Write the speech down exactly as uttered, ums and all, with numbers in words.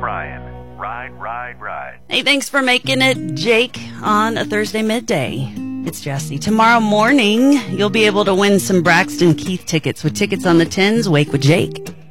Brian. Ride, ride, ride. Hey, thanks for making it, Jake, on a Thursday midday. It's Jesse. Tomorrow morning, you'll be able to win some Braxton Keith tickets with Tickets on the Tens. Wake with Jake.